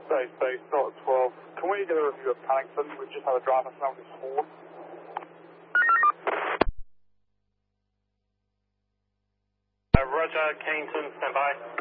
Space, not 12. Can we get a review of Paddington? We've just had a driver sound is forward. Roger, Kennington, stand by.